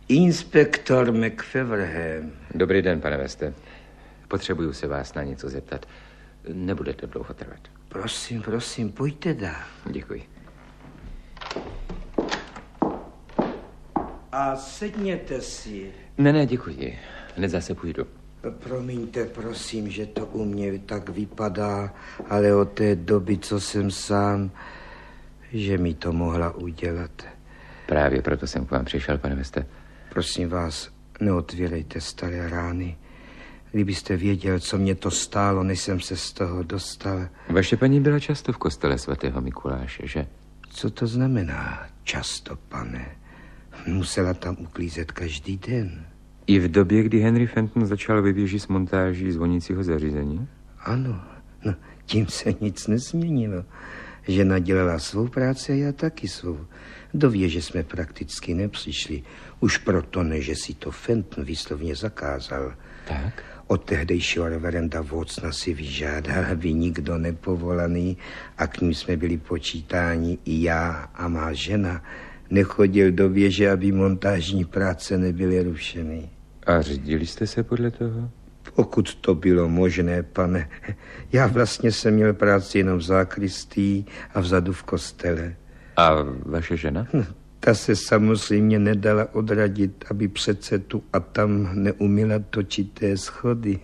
Inspektor McFeverham. Dobrý den, pane Weste. Potřebuju se vás na něco zeptat. Nebude to dlouho trvat. Prosím, pojďte dál. Děkuji. A sedněte si. Ne, děkuji. Hned zase půjdu. Promiňte, prosím, že to u mě tak vypadá, ale od té doby, co jsem sám, že mi to mohla udělat. Právě proto jsem k vám přišel, pane Weste. Prosím vás, neotvírejte staré rány. Kdybyste věděl, co mě to stálo, než jsem se z toho dostal. Vaše paní byla často v kostele svatého Mikuláše, že? Co to znamená často, pane? Musela tam uklízet každý den. I v době, kdy Henry Fenton začal ve věži s montáží zvonícího zařízení? Ano, no, tím se nic nezměnilo. Žena dělala svou práci a já taky svou. Do věže jsme prakticky nepřišli. Už proto ne, že si to Fenton výslovně zakázal. Tak? Od tehdejšího reverenda Watsona si vyžádal, aby nikdo nepovolaný, a k ním jsme byli počítáni i já a má žena, nechodil do věže, aby montážní práce nebyly rušeny. A řídili jste se podle toho? Pokud to bylo možné, pane. Já vlastně jsem měl práci jenom v zákristii a vzadu v kostele. A vaše žena? Ta se samozřejmě nedala odradit, aby přece tu a tam neuměla točit té schody.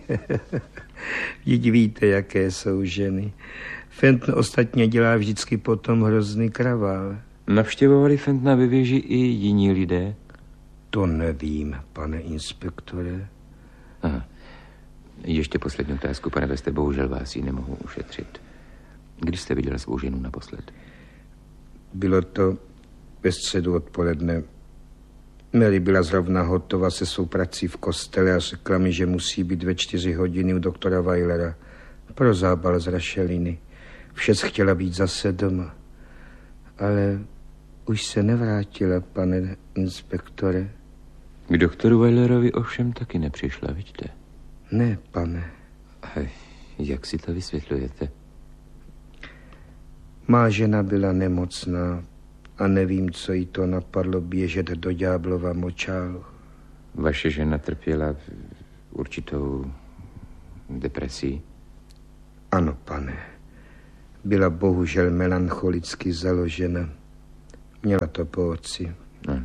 Vždyť víte, jaké jsou ženy. Fenton ostatně dělá vždycky potom hrozný kravál. Navštěvovali Fentona ve věži i jiní lidé? To nevím, pane inspektore. Aha. Ještě poslední otázku, pane Weste, bohužel vás ji nemohu ušetřit. Kdy jste viděl svou ženu naposled? Bylo to ve středu odpoledne. Mary byla zrovna hotová se svou prací v kostele a řekla mi, že musí být ve 4 hodiny u doktora Weilera pro zábal z rašeliny. Všec chtěla být zase doma. Ale už se nevrátila, pane inspektore. K doktoru Weilerovi ovšem taky nepřišla, vidíte? Ne, pane. A jak si to vysvětlujete? Má žena byla nemocná a nevím, co jí to napadlo běžet do ďáblova močálu. Vaše žena trpěla určitou depresí? Ano, pane. Byla bohužel melancholicky založena. Měla to po otci. Ano.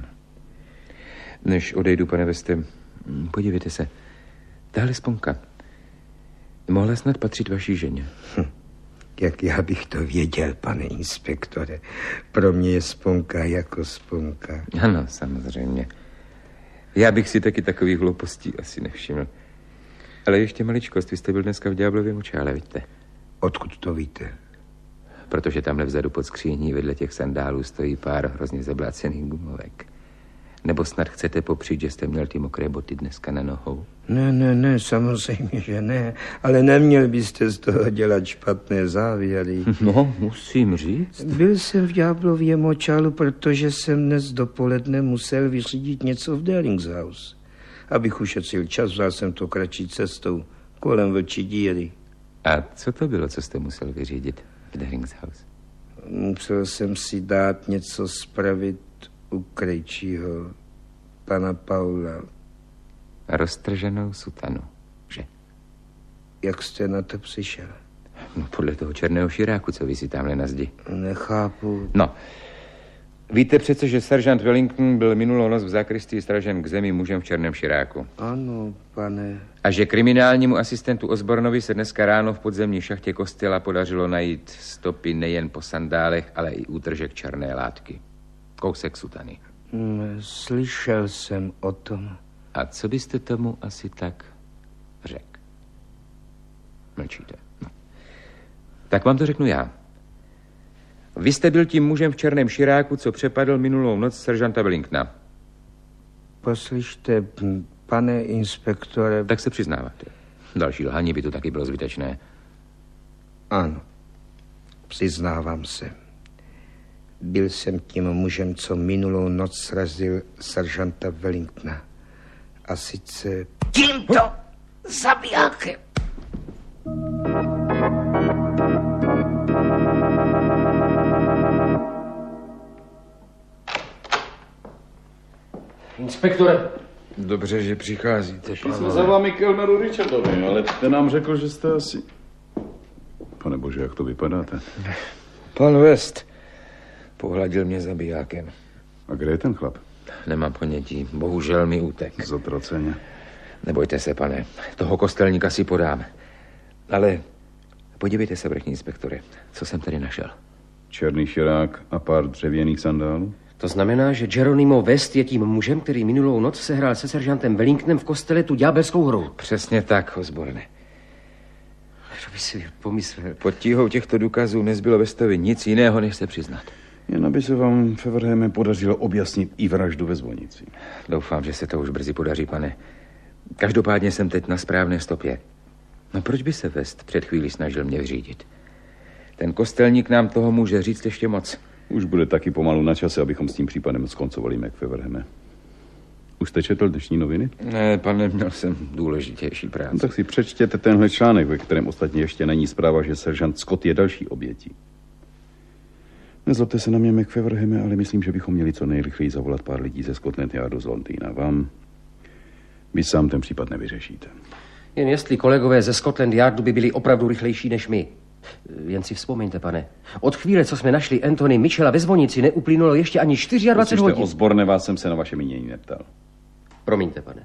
Než odejdu, pane Weste, podívejte se. Tahle sponka mohla snad patřit vaší ženě. Jak já bych to věděl, pane inspektore. Pro mě je sponka jako sponka. Ano, samozřejmě. Já bych si taky takových hloupostí asi nevšiml. Ale ještě maličkost, vy jste byl dneska v ďáblově močále, vidíte? Odkud to víte? Protože tamhle vzadu pod skříní vedle těch sandálů stojí pár hrozně zablácených gumovek. Nebo snad chcete popřít, že jste měl ty mokré boty dneska na nohou? Ne, samozřejmě, že ne. Ale neměl byste z toho dělat špatné závěry. No, musím říct. Byl jsem v ďáblově močálu, protože jsem dnes dopoledne musel vyřídit něco v Deringshaus. Abych ušetřil čas, vzal jsem to kratší cestou kolem Vlčí díry. A co to bylo, co jste musel vyřídit v Deringshaus? Musel jsem si dát něco spravit u krejčího pana Paula. Roztrženou sutanu, že? Jak jste na to přišel? No, podle toho černého širáku, co visí tamhle na zdi. Nechápu. No, víte přece, že seržant Wellington byl minulou noc v zákristii stražen k zemi mužem v černém širáku. Ano, pane. A že kriminálnímu asistentu Osbornovi se dneska ráno v podzemní šachtě kostela podařilo najít stopy nejen po sandálech, ale i útržek černé látky. Kousek sutany. Slyšel jsem o tom. A co byste tomu asi tak řekl? Mlčíte. No. Tak vám to řeknu já. Vy jste byl tím mužem v černém širáku, co přepadl minulou noc seržanta Wellingtona. Poslyšte, pane inspektore... Tak se přiznáváte. Další lhaní by to taky bylo zbytečné. Ano, přiznávám se. Byl jsem tím mužem, co minulou noc srazil seržanta Wellingtona. A sice... Tímto zabijákem. Inspektore. Dobře, že přicházíte, Šli jsme za vámi k Elmeru Richardovi, ale ten nám řekl, že jste asi... Pane bože, jak to vypadáte? Pan West pohladil mě zabijákem. A kde je ten chlap? Nemám ponětí, bohužel mi utek. Zatraceně. Nebojte se, pane, toho kostelníka si podám. Ale podívejte se, vrchní inspektore, co jsem tady našel. Černý širák a pár dřevěných sandálů? To znamená, že Geronimo West je tím mužem, který minulou noc sehrál se seržantem Wellingtonem v kostele tu ďábelskou hru. Přesně tak, Osborne. Kdo by si pomyslel? Pod tíhou těchto důkazů nezbylo Westovi nic jiného, než se přiznat. Jen aby se vám, Feverheme, podařilo objasnit i vraždu ve zvonici. Doufám, že se to už brzy podaří, pane. Každopádně jsem teď na správné stopě. No proč by se West před chvílí snažil mě vyřídit? Ten kostelník nám toho může říct ještě moc. Už bude taky pomalu na čase, abychom s tím případem skoncovali, McFeverheme. Už jste četl dnešní noviny? Ne, pane, měl jsem důležitější práci. No, tak si přečtěte tenhle článek, ve kterém ostatně ještě není zpráva, že seržant Scott je další obětí. Nezlobte se na mě, McFeverheme, ale myslím, že bychom měli co nejrychleji zavolat pár lidí ze Scotland Yardu z Londýna. Vy sám ten případ nevyřešíte. Jen jestli kolegové ze Scotland Yardu by byli opravdu rychlejší než my. Jen si vzpomeňte, pane. Od chvíle, co jsme našli Anthony Mitchella ve zvonici, neuplynulo ještě ani 24 hodin. Osborne, vás jsem se na vaše mínění neptal. Promiňte, pane.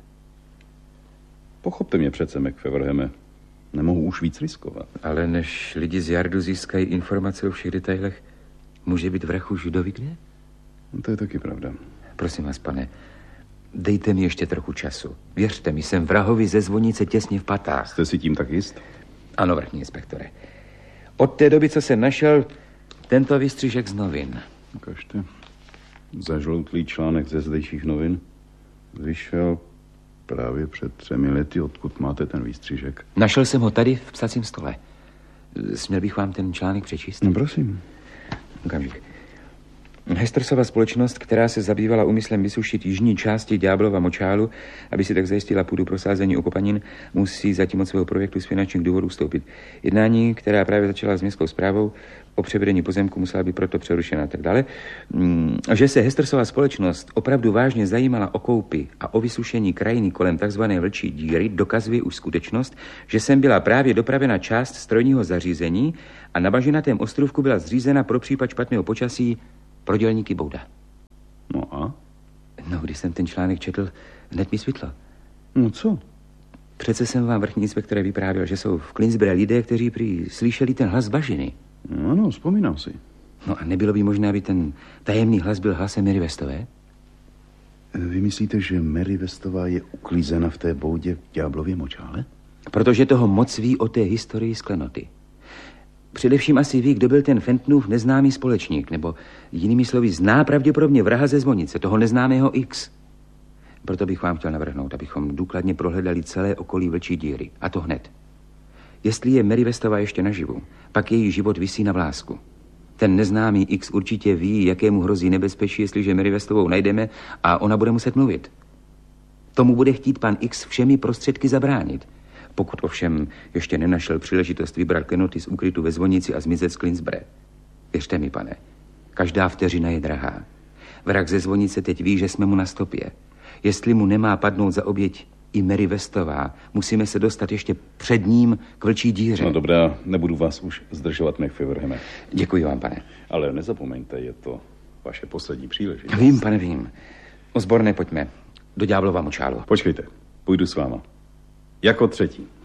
Pochopte mě přece, McFeverheme. Nemohu už víc riskovat. Ale než lidi z Yardu získají informace o všech detailech, může být vrah už dovyklý? No, to je taky pravda. Prosím vás, pane, dejte mi ještě trochu času. Věřte mi, jsem vrahovi ze zvonice těsně v patách. Jste si tím tak jist? Ano, vrchní inspektore. Od té doby, co jsem našel tento výstřižek z novin. Ukažte. Zažloutlý článek ze zdejších novin. Vyšel právě před 3 lety. Odkud máte ten výstřižek? Našel jsem ho tady v psacím stole. Směl bych vám ten článek přečíst? No, prosím. Okamžik. Hestersova společnost, která se zabývala úmyslem vysušit jižní části Ďáblova močálu, aby si tak zajistila půdu pro sázení ukopanin, musí zatím od svého projektu z finančních důvodů vstoupit. Jednání, která právě začala s městskou správou o převedení pozemku, musela být proto přerušena a tak dále. Že se Hestersova společnost opravdu vážně zajímala o koupy a o vysušení krajiny kolem takzvané Vlčí díry, dokazuje už skutečnost, že sem byla právě dopravena část strojního zařízení a na bažinatém ostrůvku byla zřízena pro případ špatného počasí pro dělníky Bouda. No a? No, když jsem ten článek četl, hned mi svitlo. No co? Přece jsem vám, vrchní inspektore, vyprávěl, že jsou v Clinsbury lidé, kteří prý slyšeli ten hlas z bažiny. Ano, vzpomínám si. No a nebylo by možné, aby ten tajemný hlas byl hlasem Mary Westové? Vy myslíte, že Mary Westová je uklízena v té boudě v Ďáblově močále? Protože toho moc ví o té historii sklenoty. Především asi ví, kdo byl ten Fentonův neznámý společník, nebo jinými slovy zná pravděpodobně vraha ze zvonice, toho neznámého X. Proto bych vám chtěl navrhnout, abychom důkladně prohledali celé okolí Vlčí díry. A to hned. Jestli je Mary Westová ještě naživu, pak její život visí na vlásku. Ten neznámý X určitě ví, jakému hrozí nebezpečí, jestliže Mary Westovou najdeme a ona bude muset mluvit. Tomu bude chtít pan X všemi prostředky zabránit. Pokud ovšem ještě nenašel příležitost vybrat klenoty z úkrytu ve zvonici a zmizet z Clinsbury. Věřte mi, pane, každá vteřina je drahá. Vrah ze zvonice teď ví, že jsme mu na stopě. Jestli mu nemá padnout za oběť i Mary Westová, musíme se dostat ještě před ním k Vlčí díře. No dobrá, nebudu vás už zdržovat, McFeverheme. Děkuji vám, pane. Ale nezapomeňte, je to vaše poslední příležitost. Vím, pane, vím. Osborne, pojďme do Ďáblova močálu. Počkejte, půjdu s váma. Jako třetí.